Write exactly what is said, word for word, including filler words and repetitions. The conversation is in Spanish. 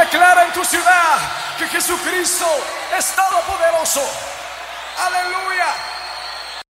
declara en tu ciudad que Jesucristo es todopoderoso. Aleluya.